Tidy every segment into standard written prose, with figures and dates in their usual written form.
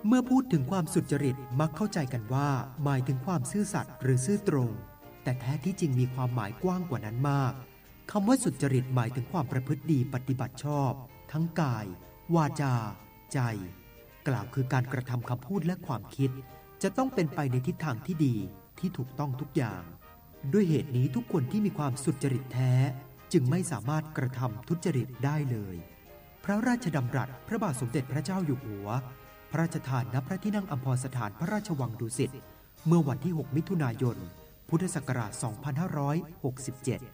เมื่อพูดถึงความสุจริตมักเข้าใจกันว่าหมายถึงความซื่อสัตย์หรือซื่อตรงแต่แท้ที่จริงมีความหมายกว้างกว่านั้นมากคำว่าสุจริตหมายถึงความประพฤติดีปฏิบัติชอบทั้งกายวาจาใจกล่าวคือการกระทำคำพูดและความคิดจะต้องเป็นไปในทิศทางที่ดีที่ถูกต้องทุกอย่างด้วยเหตุนี้ทุกคนที่มีความสุจริตแท้จึงไม่สามารถกระทำทุจริตได้เลยพระราชดำรัสพระบาทสมเด็จพระเจ้าอยู่หัวพระราชทานณพระที่นั่งอัมพรสถานพระราชวังดุสิตเมื่อวันที่6มิถุนายนพุทธศักราช2567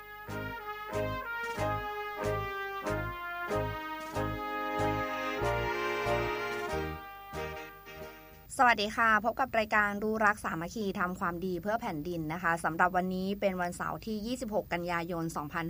สวัสดีค่ะพบกับรายการรู้รักสามัคคีทำความดีเพื่อแผ่นดินนะคะสำหรับวันนี้เป็นวันเสาร์ที่26กันยายน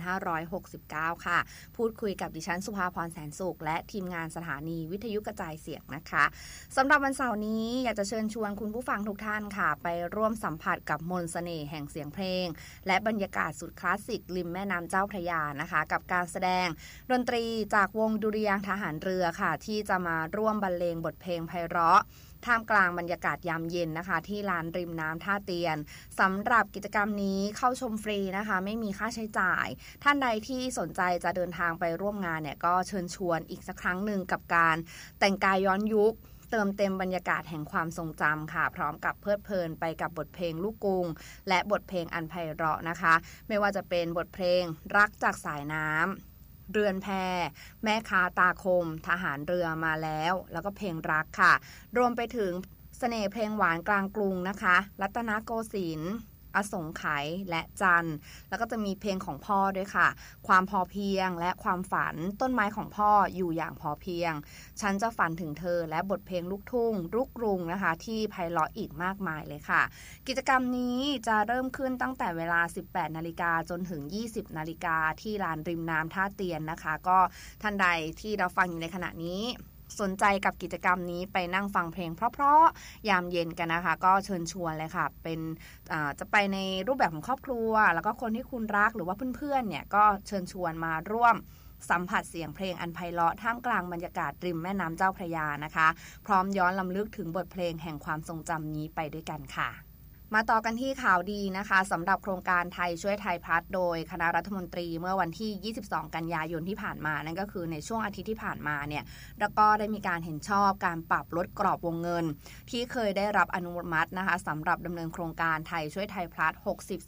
2569ค่ะพูดคุยกับดิฉันสุภาพรแสนสุขและทีมงานสถานีวิทยุกระจายเสียงนะคะสำหรับวันเสาร์นี้อยากจะเชิญชวนคุณผู้ฟังทุกท่านค่ะไปร่วมสัมผัสกับมนต์เสน่ห์แห่งเสียงเพลงและบรรยากาศสุดคลาสสิกริมแม่น้ำเจ้าพระยานะคะกับการแสดงดนตรีจากวงดุริยางค์ทหารเรือค่ะที่จะมาร่วมบรรเลงบทเพลงไพเราะท่ามกลางบรรยากาศยามเย็นนะคะที่ลานริมน้ำท่าเตียนสำหรับกิจกรรมนี้เข้าชมฟรีนะคะไม่มีค่าใช้จ่ายท่านใดที่สนใจจะเดินทางไปร่วมงานเนี่ยก็เชิญชวนอีกสักครั้งหนึ่งกับการแต่งกายย้อนยุคเติมเต็มบรรยากาศแห่งความทรงจำค่ะพร้อมกับเพลิดเพลินไปกับบทเพลงลูกกรุงและบทเพลงอันไพเราะนะคะไม่ว่าจะเป็นบทเพลงรักจากสายน้ำเรือนแพแม่ค้าตาคมทหารเรือมาแล้วก็เพลงรักค่ะรวมไปถึงเสน่ห์เพลงหวานกลางกรุงนะคะรัตนโกสินทร์อสงไขยและจันทร์แล้วก็จะมีเพลงของพ่อด้วยค่ะความพอเพียงและความฝันต้นไม้ของพ่ออยู่อย่างพอเพียงฉันจะฝันถึงเธอและบทเพลงลูกทุ่งลูกกรุงนะคะที่ไพเราะอีกมากมายเลยค่ะกิจกรรมนี้จะเริ่มขึ้นตั้งแต่เวลา 18:00 นจนถึง 20:00 นที่ลานริมน้ำท่าเตียนนะคะก็ท่านใดที่เราฟังอยู่ในขณะนี้สนใจกับกิจกรรมนี้ไปนั่งฟังเพลงเพราะๆยามเย็นกันนะคะก็เชิญชวนเลยค่ะเป็นจะไปในรูปแบบของครอบครัวแล้วก็คนที่คุณรักหรือว่าเพื่อนๆเนี่ยก็เชิญชวนมาร่วมสัมผัสเสียงเพลงอันไพเราะท่ามกลางบรรยากาศริมแม่น้ำเจ้าพระยานะคะพร้อมย้อนรำลึกถึงบทเพลงแห่งความทรงจำนี้ไปด้วยกันค่ะมาต่อกันที่ข่าวดีนะคะสำหรับโครงการไทยช่วยไทยพลัสโดยคณะรัฐมนตรีเมื่อวันที่22กันยายนที่ผ่านมานั่นก็คือในช่วงอาทิตย์ที่ผ่านมาเนี่ยแล้วก็ได้มีการเห็นชอบการปรับลดกรอบวงเงินที่เคยได้รับอนุมัตินะคะสำหรับดำเนินโครงการไทยช่วยไทยพลัส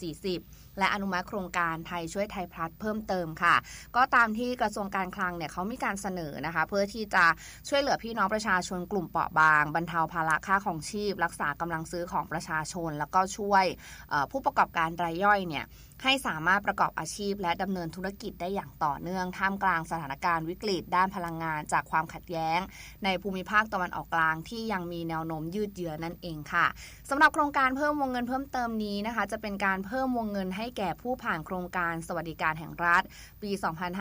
60-40และอนุมัติโครงการไทยช่วยไทยพลัสเพิ่มเติมค่ะก็ตามที่กระทรวงการคลังเนี่ยเขามีการเสนอนะคะเพื่อที่จะช่วยเหลือพี่น้องประชาชนกลุ่มเปราะบางบรรเทาภาระค่าครองชีพรักษากำลังซื้อของประชาชนแล้วก็ช่วยผู้ประกอบการรายย่อยเนี่ยให้สามารถประกอบอาชีพและดำเนินธุรกิจได้อย่างต่อเนื่องท่ามกลางสถานการณ์วิกฤตด้านพลังงานจากความขัดแย้งในภูมิภาคตะวันออกกลางที่ยังมีแนวโน้มยืดเยื้อนั่นเองค่ะสำหรับโครงการเพิ่มวงเงินเพิ่มเติมนี้นะคะจะเป็นการเพิ่มวงเงินให้แก่ผู้ผ่านโครงการสวัสดิการแห่งรัฐปี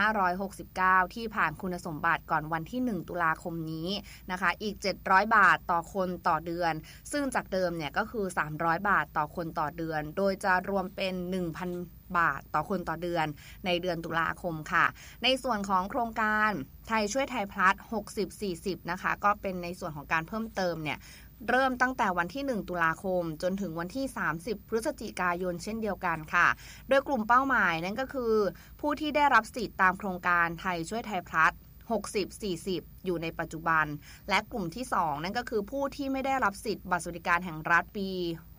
2569ที่ผ่านคุณสมบัติก่อนวันที่1ตุลาคมนี้นะคะอีก700บาทต่อคนต่อเดือนซึ่งจากเดิมเนี่ยก็คือ300บาทต่อคนต่อเดือนโดยจะรวมเป็น 1,000 บาทต่อคนต่อเดือนในเดือนตุลาคมค่ะในส่วนของโครงการไทยช่วยไทยพลัส60-40นะคะก็เป็นในส่วนของการเพิ่มเติมเนี่ยเริ่มตั้งแต่วันที่1ตุลาคมจนถึงวันที่30พฤศจิกายนเช่นเดียวกันค่ะโดยกลุ่มเป้าหมายนั่นก็คือผู้ที่ได้รับสิทธิ์ตามโครงการไทยช่วยไทยพลัส60-40อยู่ในปัจจุบันและกลุ่มที่2นั่นก็คือผู้ที่ไม่ได้รับสิทธิ์บัตรสวัสดิการแห่งรัฐปี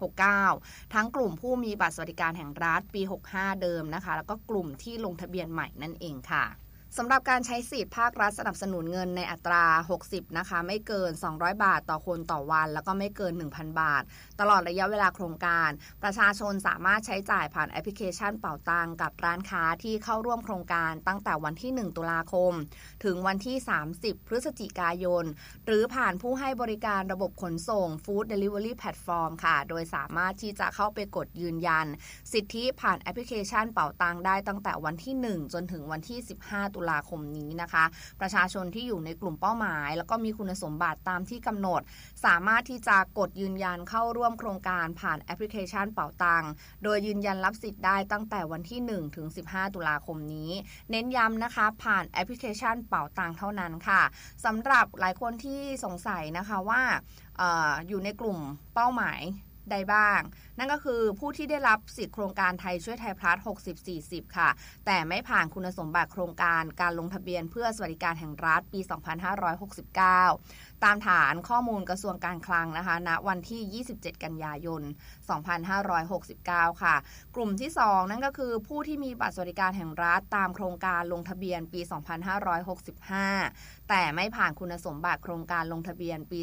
69ทั้งกลุ่มผู้มีบัตรสวัสดิการแห่งรัฐปี65เดิมนะคะแล้วก็กลุ่มที่ลงทะเบียนใหม่นั่นเองค่ะสำหรับการใช้สิทธิ์ภาครัฐสนับสนุนเงินในอัตรา60นะคะไม่เกิน200บาทต่อคนต่อวันแล้วก็ไม่เกิน 1,000 บาทตลอดระยะเวลาโครงการประชาชนสามารถใช้จ่ายผ่านแอปพลิเคชันเป๋าตังกับร้านค้าที่เข้าร่วมโครงการตั้งแต่วันที่1ตุลาคมถึงวันที่30พฤศจิกายนหรือผ่านผู้ให้บริการระบบขนส่ง Food Delivery Platform ค่ะโดยสามารถที่จะเข้าไปกดยืนยันสิทธิผ่านแอปพลิเคชันเป๋าตังได้ตั้งแต่วันที่1จนถึงวันที่15ตุตุลาคมนี้นะคะประชาชนที่อยู่ในกลุ่มเป้าหมายแล้วก็มีคุณสมบัติตามที่กำหนดสามารถที่จะกดยืนยันเข้าร่วมโครงการผ่านแอปพลิเคชันเป๋าตังโดยยืนยันรับสิทธิ์ได้ตั้งแต่วันที่1ถึง15ตุลาคมนี้เน้นย้ำนะคะผ่านแอปพลิเคชันเป๋าตังเท่านั้นค่ะสำหรับหลายคนที่สงสัยนะคะว่าอยู่ในกลุ่มเป้าหมายใดบ้างนั่นก็คือผู้ที่ได้รับสิทธิโครงการไทยช่วยไทยพลัส60-40ค่ะแต่ไม่ผ่านคุณสมบัติโครงการการลงทะเบียนเพื่อสวัสดิการแห่งรัฐปี2569ตามฐานข้อมูลกระทรวงการคลังนะคะณวันที่27กันยายน2569ค่ะกลุ่มที่2นั่นก็คือผู้ที่มีบัตรสวัสดิการแห่งรัฐตามโครงการลงทะเบียนปี2565แต่ไม่ผ่านคุณสมบัติโครงการลงทะเบียนปี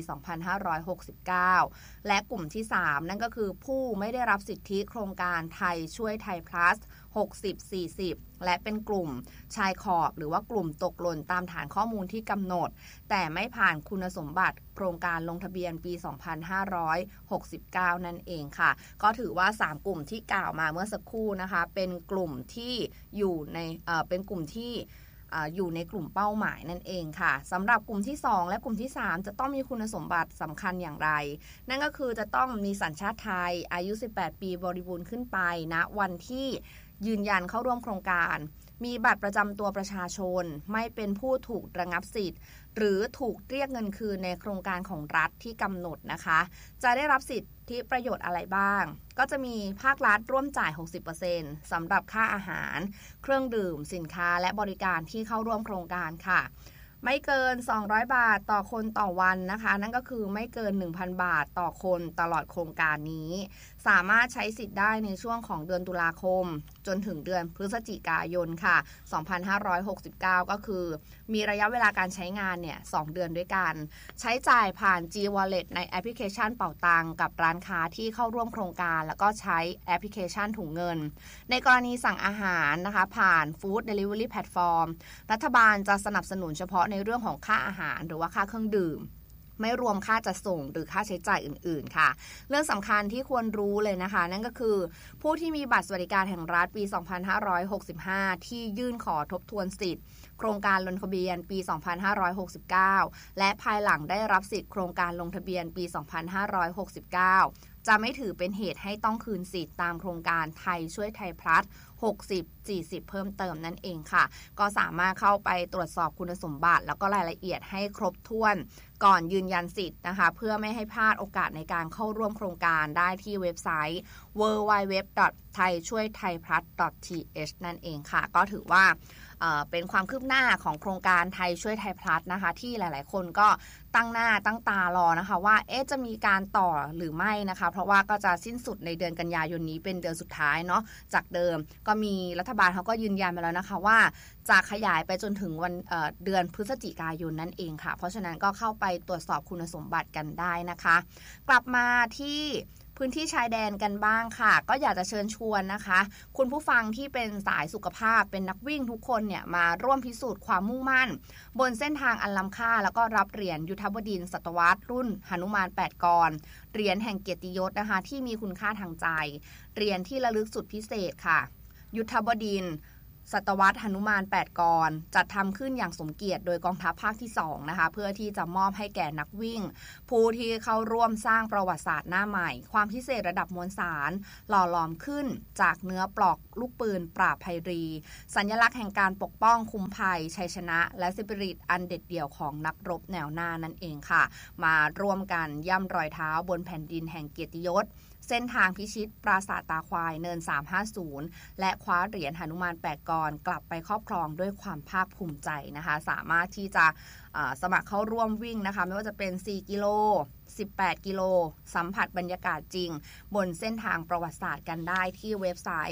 2569และกลุ่มที่3นั่นก็คือผู้ไม่ได้รับสิทธิโครงการไทยช่วยไทยพลัส60-40และเป็นกลุ่มชายขอบหรือว่ากลุ่มตกหล่นตามฐานข้อมูลที่กำหนดแต่ไม่ผ่านคุณสมบัติโครงการลงทะเบียนปี2569นั่นเองค่ะก็ถือว่า3กลุ่มที่กล่าวมาเมื่อสักครู่นะคะเป็นกลุ่มที่อยู่ในเป็นกลุ่มที่อยู่ในกลุ่มเป้าหมายนั่นเองค่ะสำหรับกลุ่มที่2และกลุ่มที่3จะต้องมีคุณสมบัติสำคัญอย่างไรนั่นก็คือจะต้องมีสัญชาติไทยอายุ18ปีบริบูรณ์ขึ้นไปณวันที่ยืนยันเข้าร่วมโครงการมีบัตรประจำตัวประชาชนไม่เป็นผู้ถูกระงับสิทธิ์หรือถูกเรียกเงินคืนในโครงการของรัฐที่กำหนดนะคะจะได้รับสิทธิประโยชน์อะไรบ้างก็จะมีภาครัฐร่วมจ่าย 60% สำหรับค่าอาหารเครื่องดื่มสินค้าและบริการที่เข้าร่วมโครงการค่ะไม่เกิน200บาทต่อคนต่อวันนะคะนั่นก็คือไม่เกิน 1,000 บาทต่อคนตลอดโครงการนี้สามารถใช้สิทธิ์ได้ในช่วงของเดือนตุลาคมจนถึงเดือนพฤศจิกายนค่ะ2569ก็คือมีระยะเวลาการใช้งานเนี่ย2เดือนด้วยกันใช้จ่ายผ่าน G-Wallet ในแอปพลิเคชันเป๋าตังกับร้านค้าที่เข้าร่วมโครงการแล้วก็ใช้แอปพลิเคชันถุงเงินในกรณีสั่งอาหารนะคะผ่าน Food Delivery Platform รัฐบาลจะสนับสนุนเฉพาะในเรื่องของค่าอาหารหรือว่าค่าเครื่องดื่มไม่รวมค่าจัดส่งหรือค่าใช้จ่ายอื่นๆค่ะเรื่องสำคัญที่ควรรู้เลยนะคะนั่นก็คือผู้ที่มีบัตรสวัสดิการแห่งรัฐปี2565ที่ยื่นขอทบทวนสิทธิ์โครงการลงทะเบียนปี2569และภายหลังได้รับสิทธิ์โครงการลงทะเบียนปี2569จะไม่ถือเป็นเหตุให้ต้องคืนสิทธิ์ตามโครงการไทยช่วยไทยพลัส60-40เพิ่มเติมนั่นเองค่ะก็สามารถเข้าไปตรวจสอบคุณสมบัติแล้วก็รายละเอียดให้ครบถ้วนก่อนยืนยันสิทธิ์นะคะเพื่อไม่ให้พลาดโอกาสในการเข้าร่วมโครงการได้ที่เว็บไซต์ www.thaichoythaiplus.th นั่นเองค่ะก็ถือว่าเป็นความคืบหน้าของโครงการไทยช่วยไทยพลัสนะคะที่หลายๆคนก็ตั้งหน้าตั้งตารอนะคะว่าจะมีการต่อหรือไม่นะคะเพราะว่าก็จะสิ้นสุดในเดือนกันยายนนี้เป็นเดือนสุดท้ายเนาะจากเดิมก็มีรัฐบาลเขาก็ยืนยันมาแล้วนะคะว่าจะขยายไปจนถึงวันเดือนพฤศจิกายนนั่นเองค่ะเพราะฉะนั้นก็เข้าไปตรวจสอบคุณสมบัติกันได้นะคะกลับมาที่พื้นที่ชายแดนกันบ้างค่ะก็อยากจะเชิญชวนนะคะคุณผู้ฟังที่เป็นสายสุขภาพเป็นนักวิ่งทุกคนเนี่ยมาร่วมพิสูจน์ความมุ่งมั่นบนเส้นทางอันล้ำค่าแล้วก็รับเหรียญยุทธบดินทร์ศตวรรษรุ่นหนุมาน8กรเหรียญแห่งเกียรติยศนะคะที่มีคุณค่าทางใจเหรียญที่ระลึกสุดพิเศษค่ะยุทธบดินทร์ศตวรรษหนุมาน8กรจัดทำขึ้นอย่างสมเกียรติโดยกองทัพภาคที่2นะคะเพื่อที่จะมอบให้แก่นักวิ่งผู้ที่เข้าร่วมสร้างประวัติศาสตร์หน้าใหม่ความพิเศษระดับมวลสารหล่อหลอมขึ้นจากเนื้อปลอกลูกปืนปราบภัยรีสัญลักษณ์แห่งการปกป้องคุ้มภัยชัยชนะและสปิริตอันเด็ดเดี่ยวของนักรบแนวหน้านั่นเองค่ะมาร่วมกันย่ำรอยเท้าบนแผ่นดินแห่งเกียรติยศเส้นทางพิชิตปราสาทตาควายเนิน350และคว้าเหรียญหนุมาน8กรกลับไปครอบครองด้วยความภาคภูมิใจนะคะสามารถที่จะสมัครเข้าร่วมวิ่งนะคะไม่ว่าจะเป็น4กิโล18กิโลสัมผัสบรรยากาศจริงบนเส้นทางประวัติศาสตร์กันได้ที่เว็บไซต์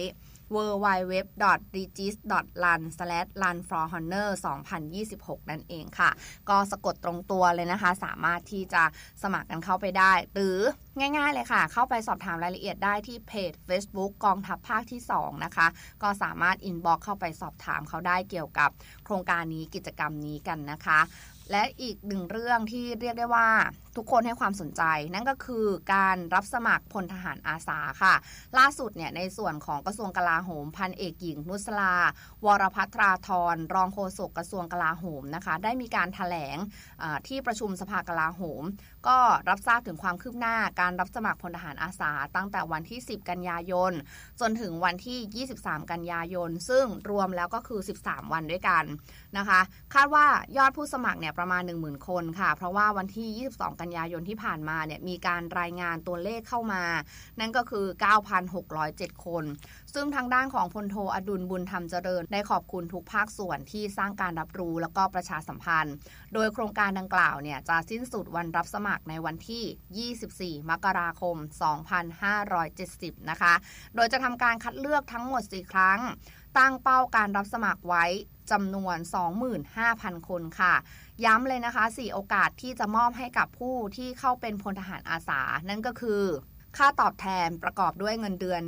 www.regis.run/runforhonor 2026 นั่นเองค่ะก็สะกดตรงตัวเลยนะคะสามารถที่จะสมัครกันเข้าไปได้หรือง่ายๆเลยค่ะเข้าไปสอบถามรายละเอียดได้ที่เพจ Facebook กองทัพภาคที่2นะคะก็สามารถอินบ็อกซ์เข้าไปสอบถามเขาได้เกี่ยวกับโครงการนี้กิจกรรมนี้กันนะคะและอีกหนึ่งเรื่องที่เรียกได้ว่าทุกคนให้ความสนใจนั่นก็คือการรับสมัครพลทหารอาสาค่ะล่าสุดเนี่ยในส่วนของกระทรวงกลาโหมพันเอกหญิงนุสราวรภัทราธรรองโฆษกกระทรวงกลาโหมนะคะได้มีการแถลงที่ประชุมสภากลาโหมก็รับทราบถึงความคืบหน้าการรับสมัครพลทหารอาสาตั้งแต่วันที่10กันยายนจนถึงวันที่23กันยายนซึ่งรวมแล้วก็คือ13วันด้วยกันนะคะคาดว่ายอดผู้สมัครเนี่ยประมาณ 10,000 คนค่ะเพราะว่าวันที่22กันยายนที่ผ่านมาเนี่ยมีการรายงานตัวเลขเข้ามานั่นก็คือ 9,607 คนซึ่งทางด้านของพลโทอดุลบุญธรรมเจริญได้ขอบคุณทุกภาคส่วนที่สร้างการรับรู้แล้วก็ประชาสัมพันธ์โดยโครงการดังกล่าวเนี่ยจะสิ้นสุดวันรับสมัครในวันที่24มกราคม2570นะคะโดยจะทำการคัดเลือกทั้งหมด4ครั้งตั้งเป้าการรับสมัครไว้จำนวน 25,000 คนค่ะย้ำเลยนะคะ4โอกาสที่จะมอบให้กับผู้ที่เข้าเป็นพลทหารอาสานั่นก็คือค่าตอบแทนประกอบด้วยเงินเดือน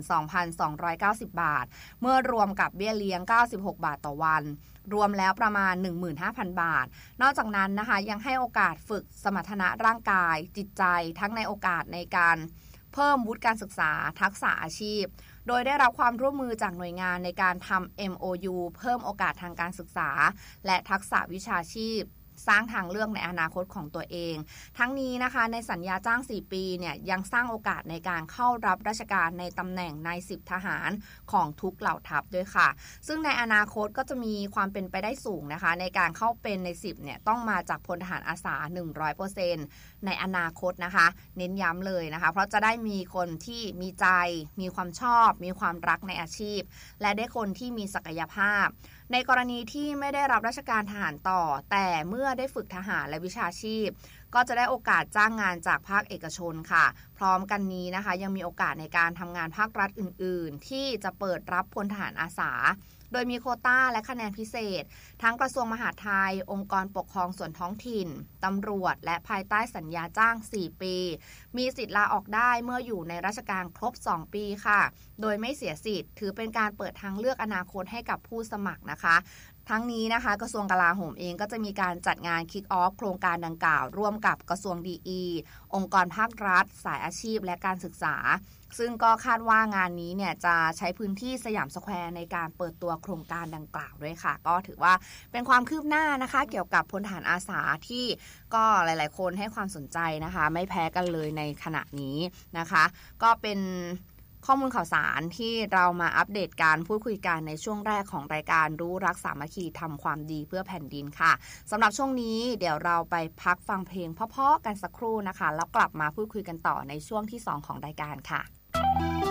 12,290 บาทเมื่อรวมกับเบี้ยเลี้ยง96บาทต่อวันรวมแล้วประมาณ 15,000 บาทนอกจากนั้นนะคะยังให้โอกาสฝึกสมรรถนะร่างกายจิตใจทั้งในโอกาสในการเพิ่มวุฒิการศึกษาทักษะอาชีพโดยได้รับความร่วมมือจากหน่วยงานในการทำ MOU เพิ่มโอกาสทางการศึกษาและทักษะวิชาชีพสร้างทางเลือกในอนาคตของตัวเองทั้งนี้นะคะในสัญญาจ้าง4ปีเนี่ยยังสร้างโอกาสในการเข้ารับราชการในตำแหน่งนายสิบทหารของทุกเหล่าทัพด้วยค่ะซึ่งในอนาคตก็จะมีความเป็นไปได้สูงนะคะในการเข้าเป็นใน10เนี่ยต้องมาจากพลทหารอาสา 100% ในอนาคตนะคะเน้นย้ำเลยนะคะเพราะจะได้มีคนที่มีใจมีความชอบมีความรักในอาชีพและได้คนที่มีศักยภาพในกรณีที่ไม่ได้รับราชการทหารต่อแต่เมื่อได้ฝึกทหารและวิชาชีพก็จะได้โอกาสจ้างงานจากภาคเอกชนค่ะพร้อมกันนี้นะคะยังมีโอกาสในการทำงานภาครัฐอื่นๆที่จะเปิดรับพลทหารอาสาโดยมีโควต้าและคะแนนพิเศษทั้งกระทรวงมหาดไทยองค์กรปกครองส่วนท้องถิ่นตำรวจและภายใต้สัญญาจ้าง4ปีมีสิทธิ์ลาออกได้เมื่ออยู่ในราชการครบ2ปีค่ะโดยไม่เสียสิทธิ์ถือเป็นการเปิดทางเลือกอนาคตให้กับผู้สมัครนะคะทั้งนี้นะคะกระทรวงกลาโหมเองก็จะมีการจัดงานคิกออฟโครงการดังกล่าวร่วมกับกระทรวงดีองค์กรภาครัฐสายอาชีพและการศึกษาซึ่งก็คาดว่างานนี้เนี่ยจะใช้พื้นที่สยามสแควร์ในการเปิดตัวโครงการดังกล่าวด้วยค่ะก็ถือว่าเป็นความคืบหน้านะคะเกี่ยวกับพลทหารอาสาที่ก็หลายๆคนให้ความสนใจนะคะไม่แพ้กันเลยในขณะนี้นะคะก็เป็นข้อมูลข่าวสารที่เรามาอัปเดตการพูดคุยกันในช่วงแรกของรายการรู้รักสามัคคีทำความดีเพื่อแผ่นดินค่ะสำหรับช่วงนี้เดี๋ยวเราไปพักฟังเพลงเพราะๆกันสักครู่นะคะแล้วกลับมาพูดคุยกันต่อในช่วงที่2ของรายการค่ะ